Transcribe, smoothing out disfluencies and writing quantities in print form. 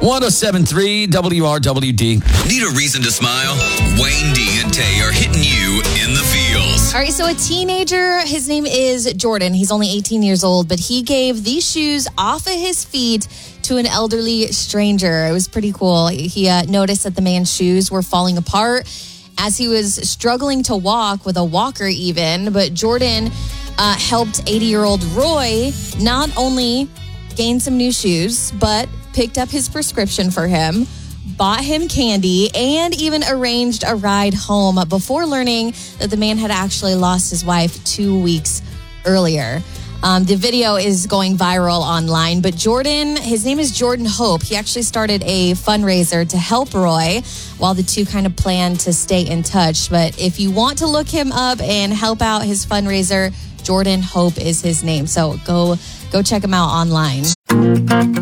107.3 WRWD. Need a reason to smile? Wayne D and Tay are hitting you in the feels. All right, so a teenager, his name is Jordan. He's only 18 years old, but he gave these shoes off of his feet to an elderly stranger. It was pretty cool. He noticed that the man's shoes were falling apart as he was struggling to walk with a walker even. But Jordan helped 80-year-old Roy not only gain some new shoes, but picked up his prescription for him, bought him candy, and even arranged a ride home before learning that the man had actually lost his wife 2 weeks earlier. The video is going viral online, but Jordan, his name is Jordan Hope. He actually started a fundraiser to help Roy while the two kind of plan to stay in touch. But if you want to look him up and help out his fundraiser, Jordan Hope is his name. So go check him out online.